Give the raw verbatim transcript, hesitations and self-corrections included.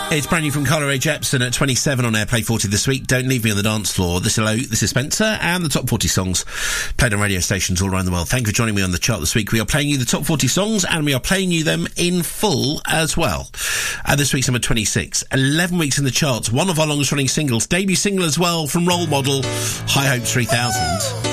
It's brand new from Carly Rae Jepsen at twenty-seven on Airplay forty this week. Don't Leave Me on the Dance Floor. This, hello, this is Spencer, and the top forty songs played on radio stations all around the world. Thank you for joining me on the chart this week. We are playing you the top forty songs, and we are playing you them in full as well. Uh, this week's number twenty-six. eleven weeks in the charts. One of our longest running singles. Debut single as well from Role Model, High Hopes three thousand.